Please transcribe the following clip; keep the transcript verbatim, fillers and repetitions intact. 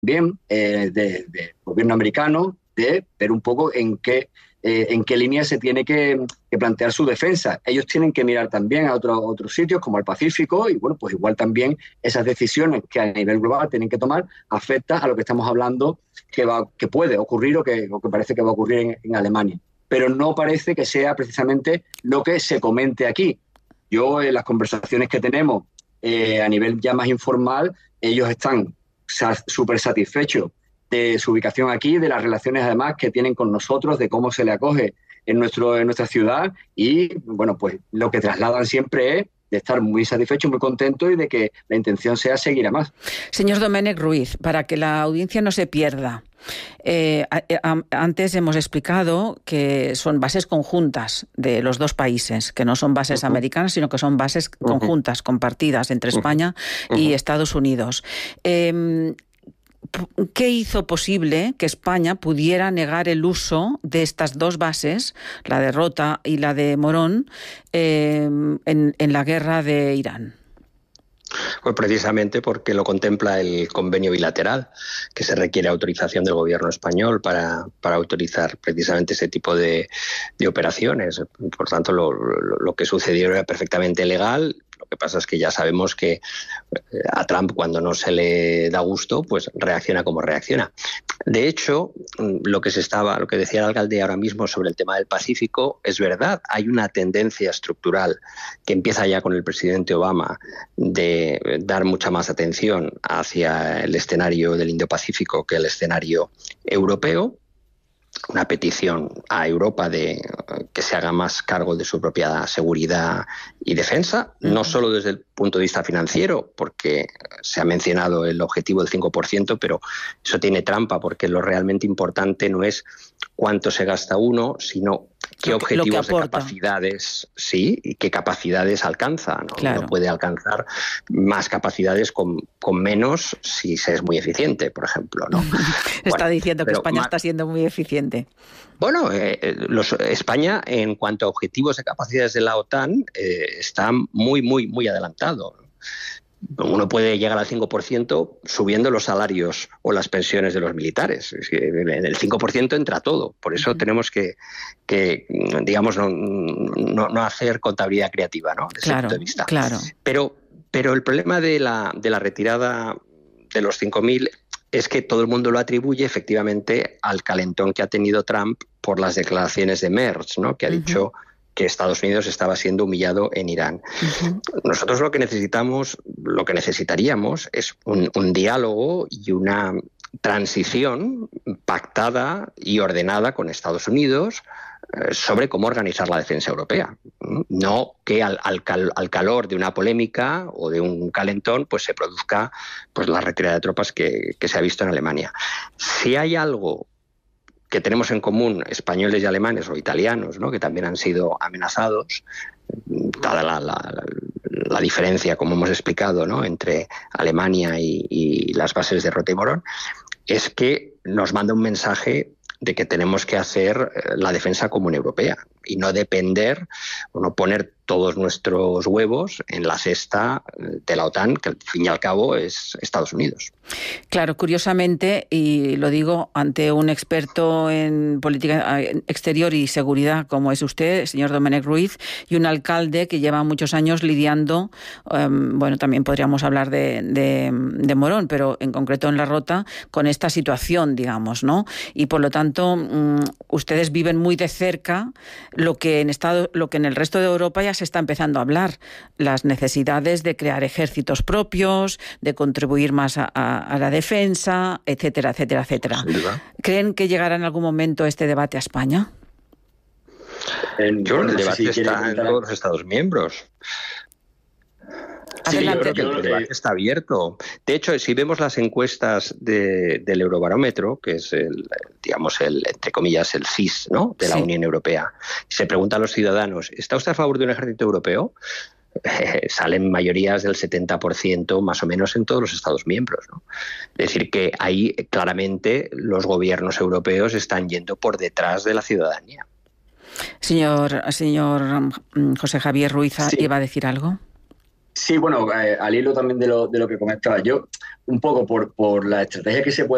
también eh, del de gobierno americano de ver un poco en qué, eh, en qué línea se tiene que, que plantear su defensa. Ellos tienen que mirar también a otros otros sitios como el Pacífico y, bueno, pues igual también esas decisiones que a nivel global tienen que tomar afectan a lo que estamos hablando que, va, que puede ocurrir o que, o que parece que va a ocurrir en, en Alemania. Pero no parece que sea precisamente lo que se comente aquí. Yo, en las conversaciones que tenemos eh, a nivel ya más informal, ellos están súper satisfechos de su ubicación aquí, de las relaciones además que tienen con nosotros, de cómo se le acoge en, nuestro, en nuestra ciudad y, bueno, pues lo que trasladan siempre es de estar muy satisfechos, muy contentos y de que la intención sea seguir a más. Señor Domènech Ruiz, para que la audiencia no se pierda, eh, a, a, antes hemos explicado que son bases conjuntas de los dos países, que no son bases uh-huh. americanas, sino que son bases uh-huh. conjuntas, compartidas entre España uh-huh. y Estados Unidos. Eh, ¿Qué hizo posible que España pudiera negar el uso de estas dos bases, la de Rota y la de Morón, eh, en, en la guerra de Irán? Pues precisamente porque lo contempla el convenio bilateral, que se requiere autorización del gobierno español para, para autorizar precisamente ese tipo de, de operaciones. Por tanto, lo, lo, lo que sucedió era perfectamente legal. Lo que pasa es que ya sabemos que a Trump, cuando no se le da gusto, pues reacciona como reacciona. De hecho, lo que se estaba, lo que decía el alcalde ahora mismo sobre el tema del Pacífico es verdad. Hay una tendencia estructural que empieza ya con el presidente Obama de dar mucha más atención hacia el escenario del Indo-Pacífico que el escenario europeo. Una petición a Europa de que se haga más cargo de su propia seguridad y defensa, no solo desde el punto de vista financiero, porque se ha mencionado el objetivo del cinco por ciento, pero eso tiene trampa, porque lo realmente importante no es cuánto se gasta uno, sino qué objetivos de capacidades, sí, y qué capacidades alcanza, ¿no? Claro. Uno puede alcanzar más capacidades con, con menos si se es muy eficiente, por ejemplo, ¿no? Está bueno, diciendo que España más, está siendo muy eficiente. Bueno, eh, los, España, en cuanto a objetivos de capacidades de la OTAN, eh, está muy, muy, muy adelantado. Uno puede llegar al cinco por ciento subiendo los salarios o las pensiones de los militares. Es que en el cinco por ciento entra todo. Por eso uh-huh. tenemos que, que digamos, no, no, no hacer contabilidad creativa, ¿no? Desde claro, ese punto de vista. Claro. Pero, pero el problema de la, de la retirada de los cinco mil es que todo el mundo lo atribuye efectivamente al calentón que ha tenido Trump por las declaraciones de Merz, ¿no? Que ha uh-huh. dicho que Estados Unidos estaba siendo humillado en Irán. Uh-huh. Nosotros lo que necesitamos, lo que necesitaríamos es un, un diálogo y una transición pactada y ordenada con Estados Unidos eh, sobre cómo organizar la defensa europea. No que al, al, cal, al calor de una polémica o de un calentón pues se produzca pues la retirada de tropas que, que se ha visto en Alemania. Si hay algo que tenemos en común españoles y alemanes o italianos, ¿no? Que también han sido amenazados, dada la, la, la diferencia, como hemos explicado, ¿no? Entre Alemania y, y las bases de Rota y Morón, es que nos manda un mensaje de que tenemos que hacer la defensa común europea y no depender o no poner todos nuestros huevos en la cesta de la OTAN, que al fin y al cabo es Estados Unidos. Claro, curiosamente, y lo digo ante un experto en política exterior y seguridad como es usted, señor Domènech Ruiz, y un alcalde que lleva muchos años lidiando, um, bueno, también podríamos hablar de, de, de Morón, pero en concreto en la Rota, con esta situación, digamos, ¿no? Y por lo tanto, um, ustedes viven muy de cerca lo que en Estado, lo que en el resto de Europa ya se está empezando a hablar, las necesidades de crear ejércitos propios, de contribuir más a, a, a la defensa, etcétera, etcétera, etcétera. ¿Creen que llegará en algún momento este debate a España? El, yo, el debate si está en todos los Estados miembros. Sí, yo creo que el debate está abierto. De hecho, si vemos las encuestas de, del Eurobarómetro, que es el, digamos, el, entre comillas, el C I S, ¿no? de la sí. Unión Europea, se pregunta a los ciudadanos, ¿está usted a favor de un ejército europeo? Eh, salen mayorías del setenta por ciento más o menos en todos los Estados miembros, ¿no? Es decir, que ahí claramente los gobiernos europeos están yendo por detrás de la ciudadanía. Señor, señor José Javier Ruiz, sí. ¿iba a decir algo? Sí, bueno, eh, al hilo también de lo, de lo que comentaba yo, un poco por, por la estrategia que se puede